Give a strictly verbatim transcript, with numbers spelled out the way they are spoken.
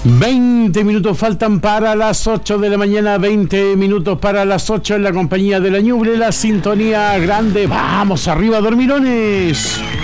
veinte minutos faltan para las ocho de la mañana, veinte minutos para las ocho en la compañía de la Ñuble, la sintonía grande. Vamos arriba, dormilones.